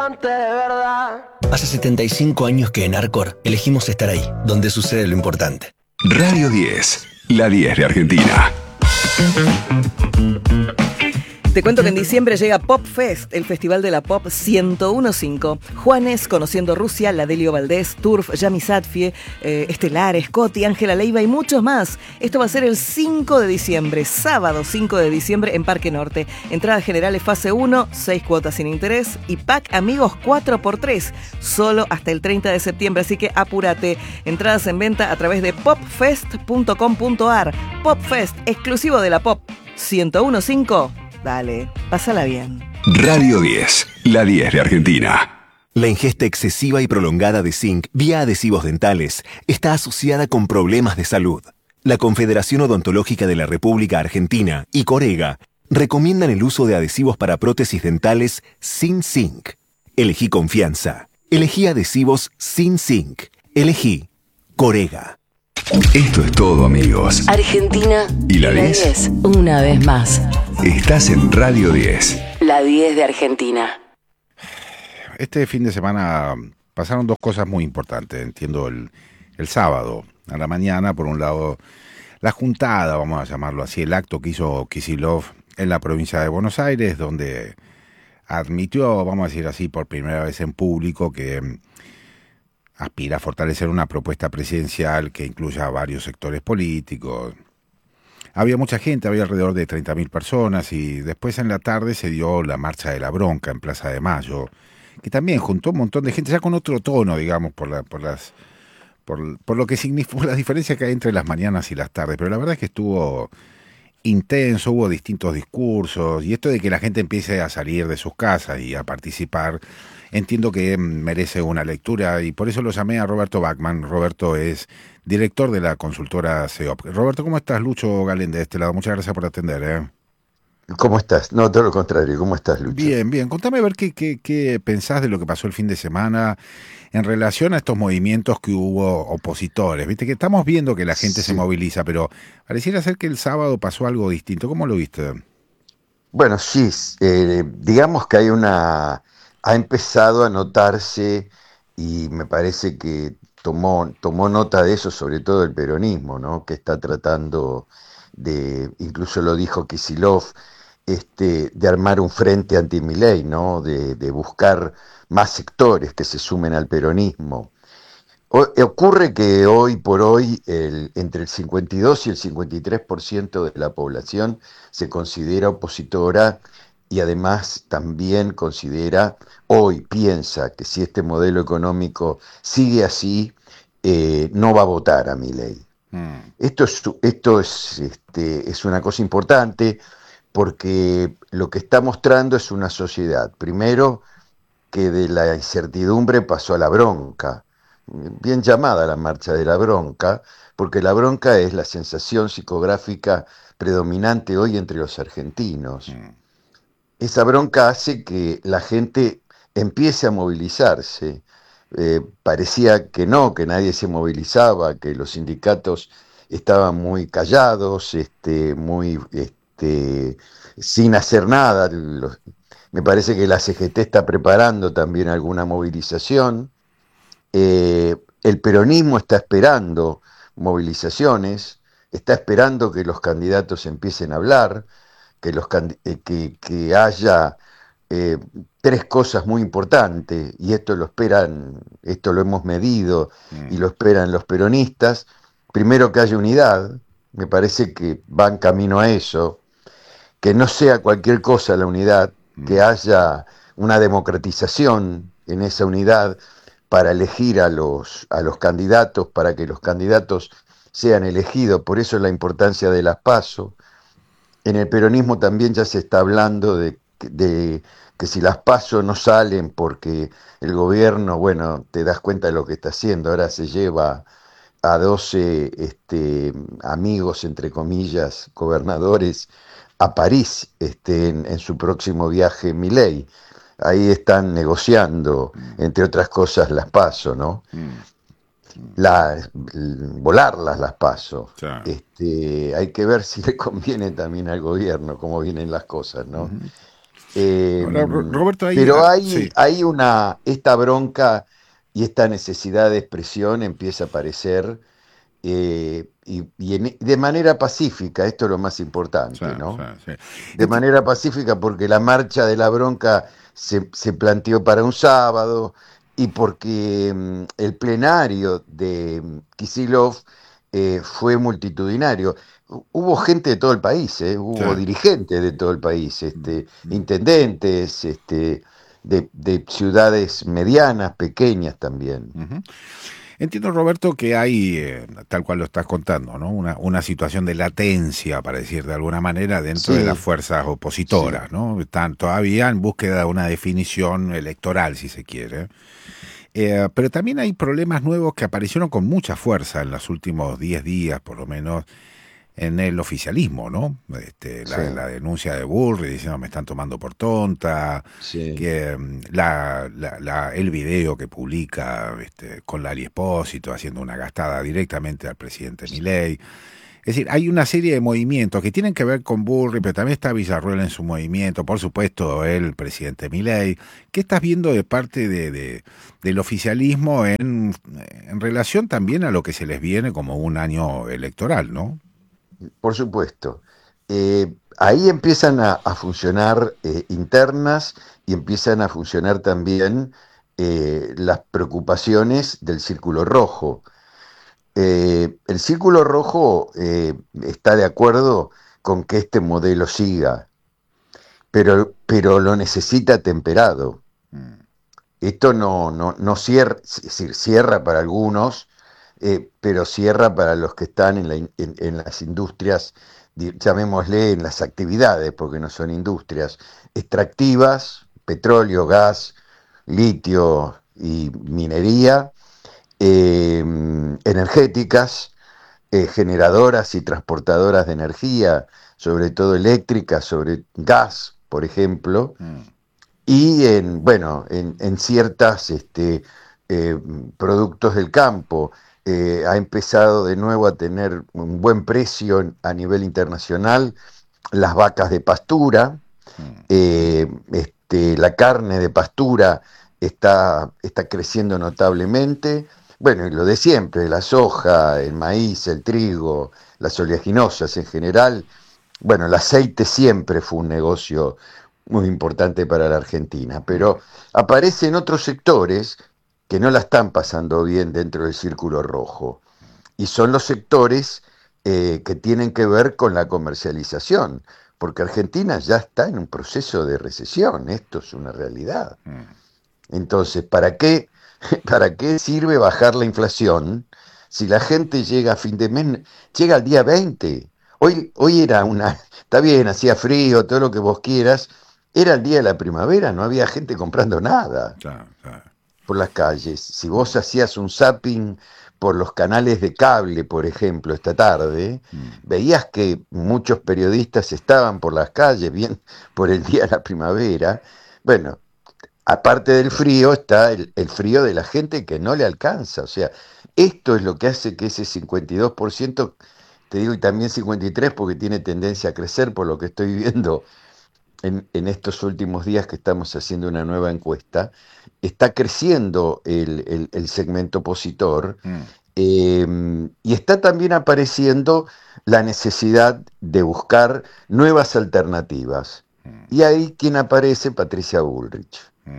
importante de verdad. Hace 75 años que en Arcor elegimos estar ahí, donde sucede lo importante. Radio 10, la 10 de Argentina. Te cuento que en diciembre llega Pop Fest, el festival de la pop 101.5. Juanes, Conociendo Rusia, La Delio Valdés, Turf, Yami Satfie, Estelar, Scotty, Ángela Leiva y muchos más. Esto va a ser el 5 de diciembre, sábado 5 de diciembre en Parque Norte. Entradas generales fase 1, 6 cuotas sin interés y pack amigos 4x3, solo hasta el 30 de septiembre, así que apúrate. Entradas en venta a través de popfest.com.ar. Pop Fest, exclusivo de la pop 101.5. Dale, pásala bien. Radio 10, la 10 de Argentina. La ingesta excesiva y prolongada de zinc vía adhesivos dentales está asociada con problemas de salud. La Confederación Odontológica de la República Argentina y Corega recomiendan el uso de adhesivos para prótesis dentales sin zinc. Elegí confianza. Elegí adhesivos sin zinc. Elegí Corega. Esto es todo, amigos. Argentina ¿Y la 10? Una vez más. Estás en Radio 10. La 10 de Argentina. Este fin de semana pasaron dos cosas muy importantes. Entiendo el sábado a la mañana, por un lado, la juntada, vamos a llamarlo así, el acto que hizo Kicillof en la provincia de Buenos Aires, donde admitió, vamos a decir así, por primera vez en público que aspira a fortalecer una propuesta presidencial que incluya a varios sectores políticos. Había mucha gente, había alrededor de 30.000 personas, y después en la tarde se dio la Marcha de la Bronca en Plaza de Mayo, que también juntó un montón de gente, ya con otro tono, digamos, por lo que significa la diferencia que hay entre las mañanas y las tardes, pero la verdad es que estuvo intenso, hubo distintos discursos, y esto de que la gente empiece a salir de sus casas y a participar, entiendo que merece una lectura, y por eso lo llamé a Roberto Bachman. Roberto es director de la consultora CEOP. Roberto, ¿cómo estás? Lucho Galén de este lado, muchas gracias por atender. ¿Cómo estás? No, todo lo contrario, ¿cómo estás, Lucho? Bien, bien, contame a ver qué pensás de lo que pasó el fin de semana en relación a estos movimientos que hubo opositores. Viste que estamos viendo que la gente se moviliza, pero pareciera ser que el sábado pasó algo distinto. ¿Cómo lo viste? Bueno, sí, digamos que ha empezado a notarse, y me parece que tomó nota de eso, sobre todo el peronismo, ¿no? Que está tratando incluso lo dijo Kicillof, de armar un frente anti-Milei, ¿no? De buscar más sectores que se sumen al peronismo. Ocurre que hoy por hoy entre el 52 y el 53% de la población se considera opositora, y además también piensa que si este modelo económico sigue así, no va a votar a Milei. Esto es una cosa importante, porque lo que está mostrando es una sociedad, primero, que de la incertidumbre pasó a la bronca, bien llamada la marcha de la bronca, porque la bronca es la sensación psicográfica predominante hoy entre los argentinos. Esa bronca hace que la gente empiece a movilizarse. Parecía que nadie se movilizaba, que los sindicatos estaban muy callados, sin hacer nada. Me parece que la CGT está preparando también alguna movilización. El peronismo está esperando movilizaciones, está esperando que los candidatos empiecen a hablar, que haya tres cosas muy importantes, y esto lo hemos medido y lo esperan los peronistas. Primero, que haya unidad, me parece que van camino a eso, que no sea cualquier cosa la unidad, que haya una democratización en esa unidad para elegir a los candidatos, para que los candidatos sean elegidos. Por eso la importancia de las PASO. En el peronismo también ya se está hablando de que si las PASO no salen porque el gobierno, bueno, te das cuenta de lo que está haciendo, ahora se lleva a 12 amigos, entre comillas, gobernadores, a París en su próximo viaje Milei. Ahí están negociando, entre otras cosas, las PASO, ¿no? Volarlas las PASO. Claro. Hay que ver si le conviene también al gobierno cómo vienen las cosas, ¿no? Ahora, Roberto, ahí, Pero sí. hay esta bronca y esta necesidad de expresión empieza a aparecer de manera pacífica, esto es lo más Sí, importante, sí, ¿no? sí. De manera pacífica porque la marcha de la bronca se planteó para un sábado y porque el plenario de Kicillof fue multitudinario. Hubo gente de todo el país, Sí. hubo dirigentes de todo el país, intendentes, de ciudades medianas, pequeñas también. Ujú. Entiendo, Roberto, que hay, tal cual lo estás contando, ¿no? Una situación de latencia, para decir de alguna manera, dentro de las Sí, fuerzas sí, opositoras, ¿no? Están todavía en búsqueda de una definición electoral, si se quiere. Pero también hay problemas nuevos que aparecieron con mucha fuerza en los últimos 10 días, por lo menos, en el oficialismo, ¿no? sí, La denuncia de Bullrich diciendo me están tomando por tonta, sí. que el video que publica con Lali Espósito haciendo una gastada directamente al presidente Milei. Es decir, hay una serie de movimientos que tienen que ver con Bullrich, pero también está Villarroel en su movimiento, por supuesto el presidente Milei. ¿Qué estás viendo de parte del oficialismo en relación también a lo que se les viene como un año electoral, ¿no? Por supuesto. Ahí empiezan a funcionar internas y empiezan a funcionar también las preocupaciones del Círculo Rojo. El Círculo Rojo está de acuerdo con que este modelo siga, pero lo necesita temperado. Esto no cierra, es decir, cierra para algunos, pero cierra para los que están en las industrias, llamémosle en las actividades, porque no son industrias, extractivas, petróleo, gas, litio y minería, energéticas, generadoras y transportadoras de energía, sobre todo eléctrica, sobre gas, por ejemplo, y en ciertas productos del campo. Ha empezado de nuevo a tener un buen precio a nivel internacional las vacas de pastura, la carne de pastura está creciendo notablemente. Bueno, y lo de siempre, la soja, el maíz, el trigo, las oleaginosas en general. Bueno, el aceite siempre fue un negocio muy importante para la Argentina, pero aparecen otros sectores que no la están pasando bien dentro del Círculo Rojo, y son los sectores que tienen que ver con la comercialización, porque Argentina ya está en un proceso de recesión, esto es una realidad. Entonces, para qué sirve bajar la inflación si la gente llega a fin de mes, llega al día 20? Hoy era está bien, hacía frío, todo lo que vos quieras, era el día de la primavera, no había gente comprando nada Claro, claro. por las calles. Si vos hacías un zapping por los canales de cable, por ejemplo, esta tarde, veías que muchos periodistas estaban por las calles, bien por el día de la primavera. Bueno, aparte del frío, está el frío de la gente que no le alcanza. O sea, esto es lo que hace que ese 52%, te digo, y también 53%, porque tiene tendencia a crecer por lo que estoy viendo en estos últimos días que estamos haciendo una nueva encuesta, está creciendo el segmento opositor, y está también apareciendo la necesidad de buscar nuevas alternativas. Y ahí quien aparece, Patricia Bullrich.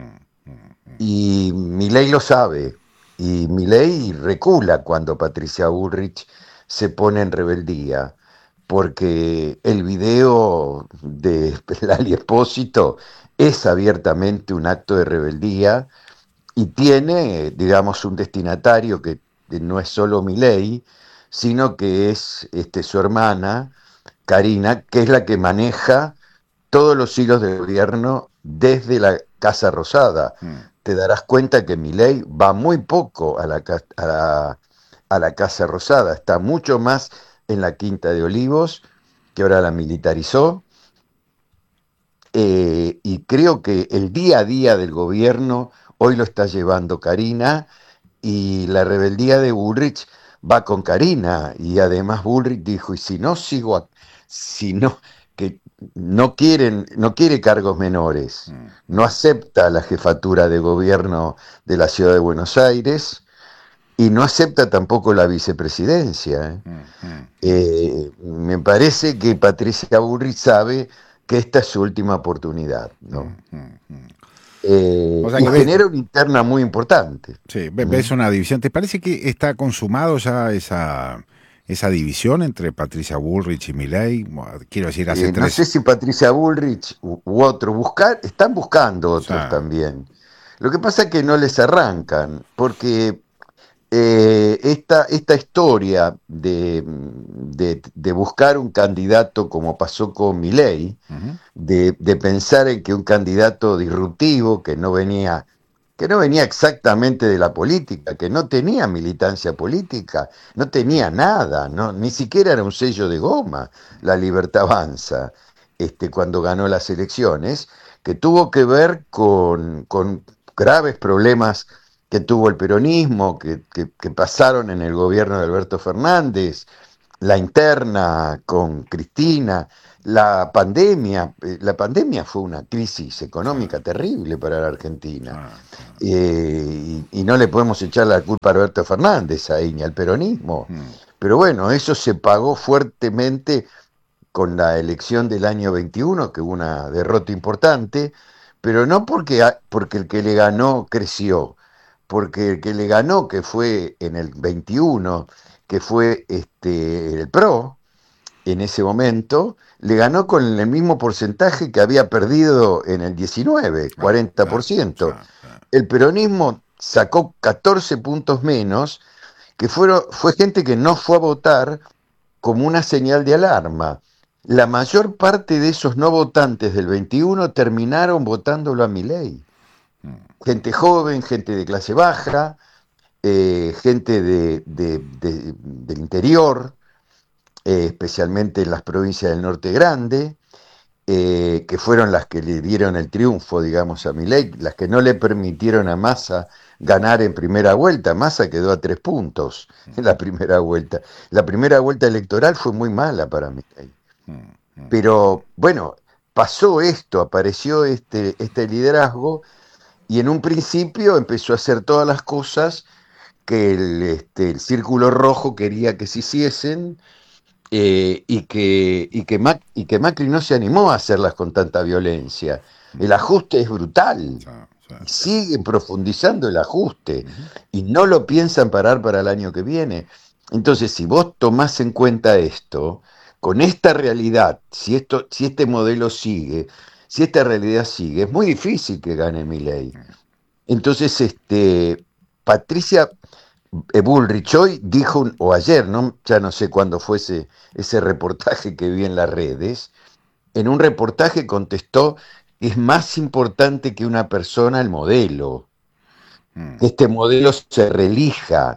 Y Milei lo sabe, y Milei recula cuando Patricia Bullrich se pone en rebeldía, porque el video de Lali Espósito es abiertamente un acto de rebeldía y tiene, digamos, un destinatario que no es solo Milei, sino que es su hermana, Karina, que es la que maneja todos los hilos de gobierno desde la Casa Rosada. Te darás cuenta que Milei va muy poco a la Casa Rosada, está mucho más en la Quinta de Olivos, que ahora la militarizó, y creo que el día a día del gobierno hoy lo está llevando Karina, y la rebeldía de Bullrich va con Karina, y además Bullrich dijo, y si no sigo, si no, que no quiere cargos menores, no acepta la jefatura de gobierno de la ciudad de Buenos Aires y no acepta tampoco la vicepresidencia. Me parece que Patricia Bullrich sabe que esta es su última oportunidad, ¿no? O sea Y que genera una interna muy importante. sí, ves una división. ¿Te parece que está consumado ya esa división entre Patricia Bullrich y Milei? Quiero decir, hace No sé si Patricia Bullrich u otro están buscando otros también. Lo que pasa es que no les arrancan, porque esta historia de buscar un candidato como pasó con Milei, de pensar en que un candidato disruptivo que no venía exactamente de la política, que no tenía militancia política, no tenía nada, ni siquiera era un sello de goma, La Libertad Avanza, cuando ganó las elecciones, que tuvo que ver con graves problemas que tuvo el peronismo, que pasaron en el gobierno de Alberto Fernández, la interna con Cristina, la pandemia fue una crisis económica terrible para la Argentina. Y no le podemos echar la culpa a Alberto Fernández ahí, ni al peronismo. Pero bueno, eso se pagó fuertemente con la elección del año 21, que hubo una derrota importante, pero no porque el que le ganó creció, porque el que le ganó, que fue en el 21, que fue el PRO, en ese momento, le ganó con el mismo porcentaje que había perdido en el 19, 40%. El peronismo sacó 14 puntos menos, que fue gente que no fue a votar como una señal de alarma. La mayor parte de esos no votantes del 21 terminaron votándolo a Milei. Gente joven, gente de clase baja, gente del interior, especialmente en las provincias del norte grande, que fueron las que le dieron el triunfo, digamos, a Milei, las que no le permitieron a Massa ganar en primera vuelta. Massa quedó a 3 puntos en la primera vuelta. La primera vuelta electoral fue muy mala para Milei. Pero bueno, pasó esto, apareció este liderazgo, y en un principio empezó a hacer todas las cosas que el Círculo Rojo quería que se hiciesen, y que Macri no se animó a hacerlas con tanta violencia. El ajuste es brutal, siguen profundizando el ajuste y no lo piensan parar para el año que viene. Entonces, si vos tomás en cuenta esto, con esta realidad, si este modelo sigue, si esta realidad sigue, es muy difícil que gane Milei. Entonces, Patricia Bullrich hoy dijo, o ayer, ¿no? Ya no sé cuándo fue ese reportaje que vi en las redes, en un reportaje contestó: es más importante que una persona el modelo, que este modelo se reelija.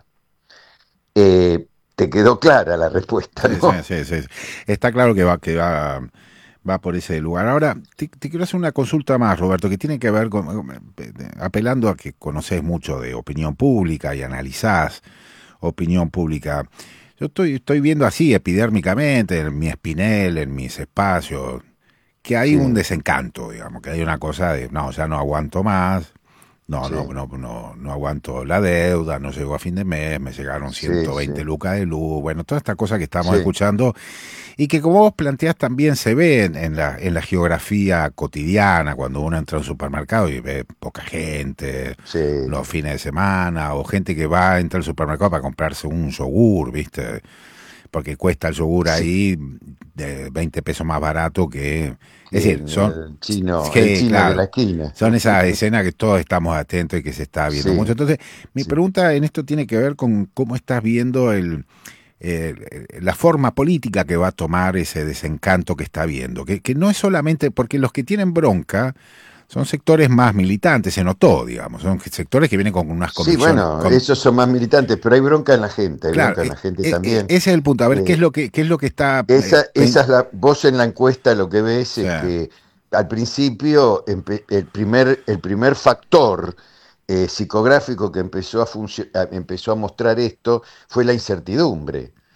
Te quedó clara la respuesta, ¿no? Sí. Está claro que va por ese lugar. Ahora, te quiero hacer una consulta más, Roberto, que tiene que ver apelando a que conocés mucho de opinión pública y analizás opinión pública. Yo estoy viendo así, epidérmicamente, en mi Spinel, en mis espacios, que hay un desencanto, digamos, que hay una cosa de, no, ya no aguanto más, no aguanto la deuda, no llegó a fin de mes, me llegaron 120 lucas de luz, bueno, toda esta cosa que estamos escuchando, y que como vos planteás también se ve en la geografía cotidiana, cuando uno entra a un supermercado y ve poca gente, los fines de semana, o gente que va a entrar al supermercado para comprarse un yogur, ¿viste? Porque cuesta el yogur ahí de 20 pesos más barato que... Es decir, son... El chino de la esquina. Son esas escenas que todos estamos atentos y que se está viendo mucho. Entonces, mi pregunta en esto tiene que ver con cómo estás viendo la forma política que va a tomar ese desencanto que está viendo. Que no es solamente... Porque los que tienen bronca son sectores más militantes, se notó, digamos. Son sectores que vienen con unas convicciones. Sí, bueno, esos son más militantes, pero hay bronca en la gente. Hay bronca en la gente también. Ese es el punto. A ver, ¿qué es lo que está... Esa es vos en la encuesta lo que ves es que al principio el primer factor psicográfico que empezó a mostrar esto fue la incertidumbre.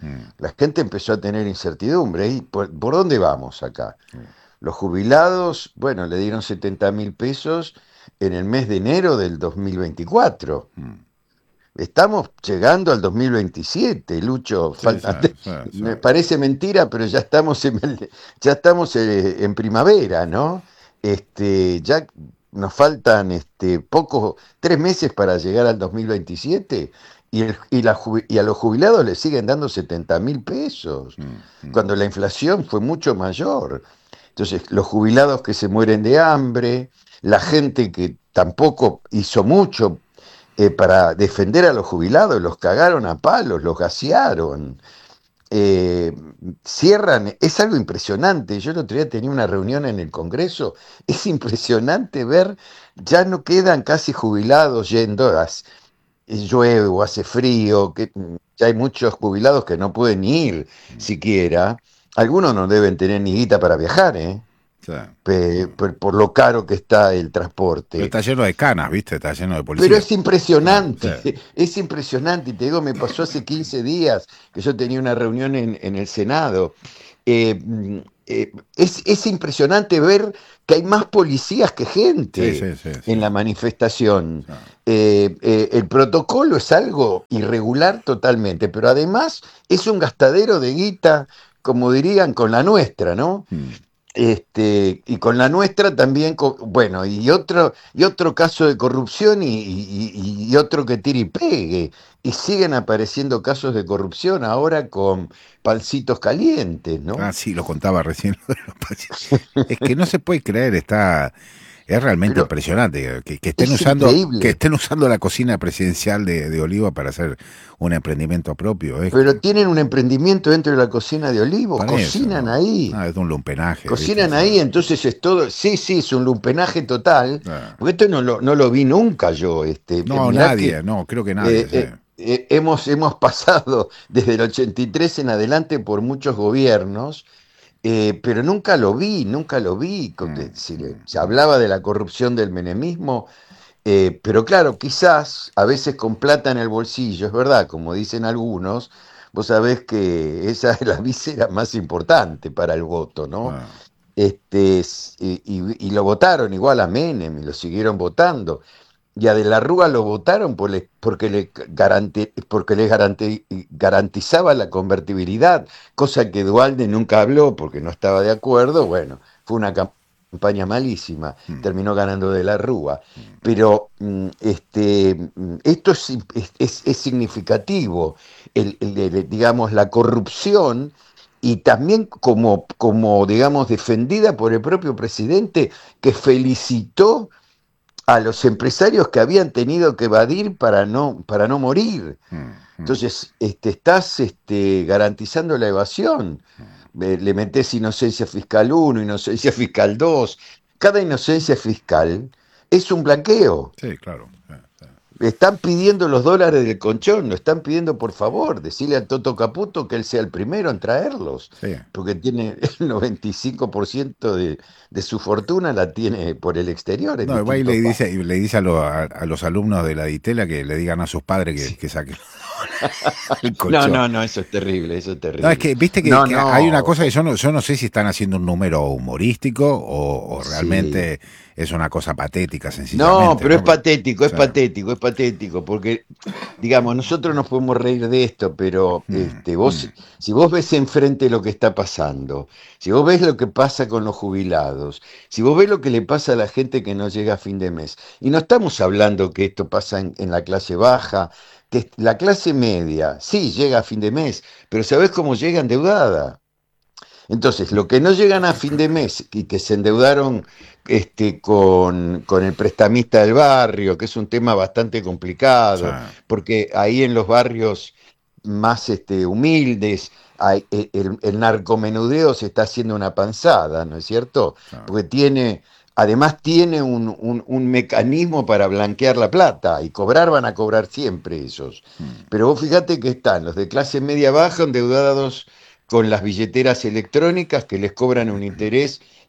La gente empezó a tener incertidumbre. ¿Y por dónde vamos acá? Los jubilados, bueno, le dieron 70.000 pesos en el mes de enero del 2024. Estamos llegando al 2027, Lucho. Me parece mentira, pero ya estamos en primavera, ¿no? Ya nos faltan 3 meses para llegar al 2027 y a los jubilados les siguen dando 70.000 pesos, cuando la inflación fue mucho mayor. Entonces, los jubilados que se mueren de hambre, la gente que tampoco hizo mucho para defender a los jubilados, los cagaron a palos, los gasearon. Cierran, es algo impresionante. Yo el otro día tenía una reunión en el Congreso, es impresionante ver, ya no quedan casi jubilados yendo, llueve o hace frío, que ya hay muchos jubilados que no pueden ir siquiera. Algunos no deben tener ni guita para viajar, ¿eh? Sí. Por lo caro que está el transporte. Pero está lleno de canas, ¿viste? Está lleno de policías. Pero es impresionante, Sí. es impresionante. Y te digo, me pasó hace 15 días que yo tenía una reunión en el Senado. Es impresionante ver que hay más policías que gente Sí. en la manifestación. El protocolo es algo irregular totalmente, pero además es un gastadero de guita, como dirían, con la nuestra, ¿no? Y con la nuestra también, bueno, y otro caso de corrupción y otro que tire y pegue. Y siguen apareciendo casos de corrupción ahora con pancitos calientes, ¿no? Ah, sí, lo contaba recién. Es que no se puede creer, es realmente Pero impresionante que estén es usando increíble. la cocina presidencial de Oliva para hacer un emprendimiento propio. Pero tienen un emprendimiento dentro de la cocina de Olivos, Con eso, cocinan ¿no? ahí. Es un lumpenaje. Cocinan ¿viste? ahí, entonces es todo, sí, es un lumpenaje total, Ah. porque esto no lo vi nunca yo. No, Mirá nadie, que, no, creo que nadie. hemos pasado desde el 83 en adelante por muchos gobiernos, pero nunca lo vi. Se hablaba de la corrupción del menemismo, pero claro, quizás a veces con plata en el bolsillo, es verdad, como dicen algunos, vos sabés que esa es la víscera más importante para el voto, ¿no? Ah. Y lo votaron igual a Menem y lo siguieron votando. Y a De la Rúa lo votaron porque garantizaba la convertibilidad, cosa que Duhalde nunca habló porque no estaba de acuerdo. Bueno, fue una campaña malísima, terminó ganando De la Rúa. Pero esto es significativo, digamos, la corrupción. Y también como, digamos, defendida por el propio presidente, que felicitó a los empresarios que habían tenido que evadir para no morir. Entonces, estás garantizando la evasión. Le metés inocencia fiscal 1, inocencia fiscal 2. Cada inocencia fiscal es un blanqueo. Sí, claro. Están pidiendo los dólares del colchón, lo están pidiendo por favor, decirle a Toto Caputo que él sea el primero en traerlos, Sí. porque tiene el 95% de su fortuna la tiene por el exterior. No, va y le dice a los alumnos de la Ditela que le digan a sus padres que saquen el colchón. No, eso es terrible, No, es que viste que hay una cosa que yo no sé si están haciendo un número humorístico o realmente es una cosa patética, sencillamente. No, pero es patético, O sea, porque, digamos, nosotros nos podemos reír de esto, pero si vos ves enfrente lo que está pasando, si vos ves lo que pasa con los jubilados, si vos ves lo que le pasa a la gente que no llega a fin de mes, y no estamos hablando que esto pasa en la clase baja, que la clase media, sí, llega a fin de mes, pero ¿sabés cómo llega endeudada? Entonces, lo que no llegan a fin de mes y que se endeudaron con el prestamista del barrio, que es un tema bastante complicado, porque ahí en los barrios más humildes el narcomenudeo se está haciendo una panzada, ¿no es cierto? Porque además tiene un mecanismo para blanquear la plata, y van a cobrar siempre esos. Pero vos fíjate que están los de clase media baja endeudados con las billeteras electrónicas que les cobran un interés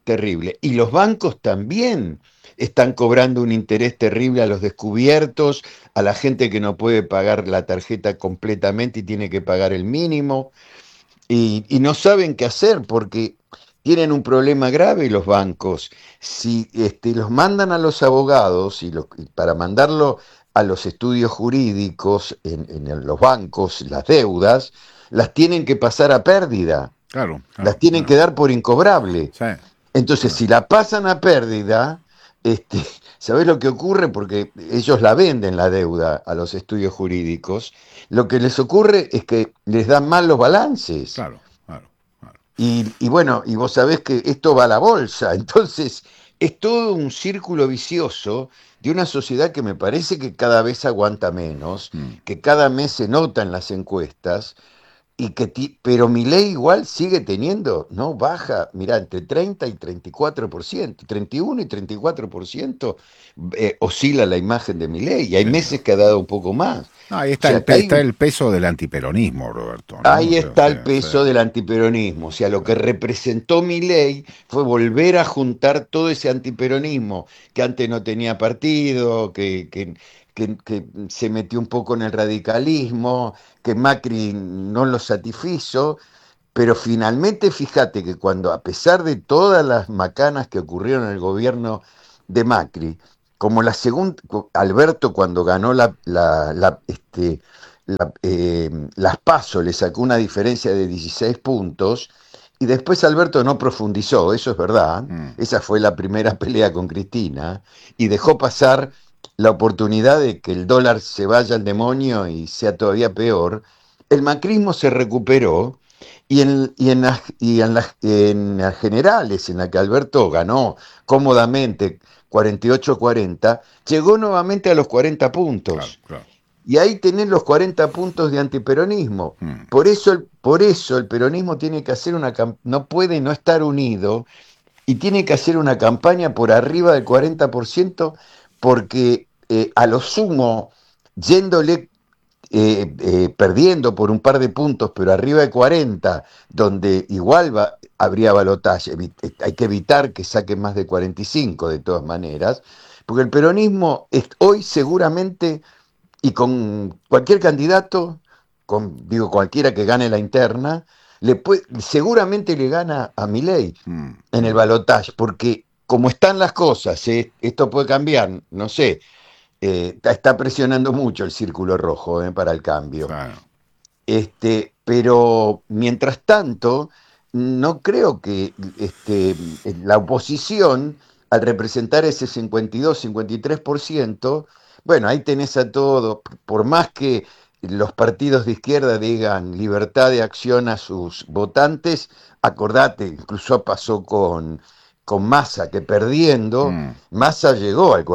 terrible. Y los bancos también están cobrando un interés terrible a los descubiertos, a la gente que no puede pagar la tarjeta completamente y tiene que pagar el mínimo, y no saben qué hacer porque tienen un problema grave los bancos. Si los mandan a los abogados y para mandarlo a los estudios jurídicos en los bancos, las deudas, las tienen que pasar a pérdida. Claro. Las tienen que dar por incobrable. Sí. Entonces, si la pasan a pérdida, ¿sabés lo que ocurre? Porque ellos la venden la deuda a los estudios jurídicos. Lo que les ocurre es que les dan mal los balances. Claro. Y bueno, y vos sabés que esto va a la bolsa. Entonces, es todo un círculo vicioso de una sociedad que me parece que cada vez aguanta menos, que cada mes se nota en las encuestas. Pero Milei igual sigue teniendo, no baja, mirá, entre 30 y 34%, 31 y 34% oscila la imagen de Milei, y hay meses que ha dado un poco más. No, ahí está, está el peso del antiperonismo, Roberto, ¿no? Ahí está el peso del antiperonismo, o sea, lo que representó Milei fue volver a juntar todo ese antiperonismo que antes no tenía partido, que se metió un poco en el radicalismo, que Macri no lo satisfizo, pero finalmente fíjate que cuando, a pesar de todas las macanas que ocurrieron en el gobierno de Macri, como la segunda, Alberto cuando ganó las PASO le sacó una diferencia de 16 puntos, y después Alberto no profundizó, eso es verdad, esa fue la primera pelea con Cristina, y dejó pasar la oportunidad de que el dólar se vaya al demonio y sea todavía peor. El macrismo se recuperó y en las generales, en la que Alberto ganó cómodamente 48-40, llegó nuevamente a los 40 puntos. Claro. Y ahí tenés los 40 puntos de antiperonismo. Por eso el peronismo tiene que hacer no puede no estar unido y tiene que hacer una campaña por arriba del 40%, porque a lo sumo, yéndole perdiendo por un par de puntos, pero arriba de 40, donde igual habría balotaje, hay que evitar que saque más de 45 de todas maneras, porque el peronismo hoy seguramente, y con cualquier candidato, cualquiera que gane la interna, seguramente le gana a Milei en el balotaje, porque como están las cosas, esto puede cambiar, no sé, está presionando mucho el círculo rojo para el cambio. Claro. Pero mientras tanto, no creo que la oposición, al representar ese 52-53%, bueno, ahí tenés a todo, por más que los partidos de izquierda digan libertad de acción a sus votantes, acordate, incluso pasó con Massa, que perdiendo, Massa llegó al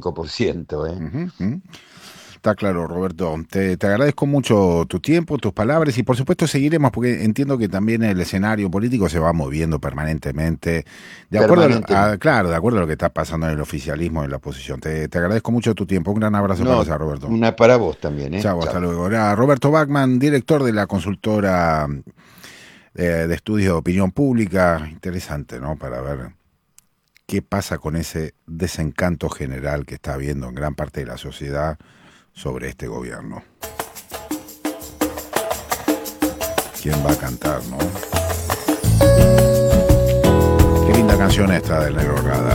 45%. Está claro, Roberto. Te agradezco mucho tu tiempo, tus palabras, y por supuesto seguiremos, porque entiendo que también el escenario político se va moviendo permanentemente, de acuerdo a lo que está pasando en el oficialismo y en la oposición. Te agradezco mucho tu tiempo. Un gran abrazo para Roberto. Una para vos también. Chao, hasta luego. Era Roberto Bachmann, director de la consultora de estudios de opinión pública. Interesante, ¿no? Para ver qué pasa con ese desencanto general que está habiendo en gran parte de la sociedad sobre este gobierno. ¿Quién va a cantar, no? Qué linda canción esta del Negro Rada.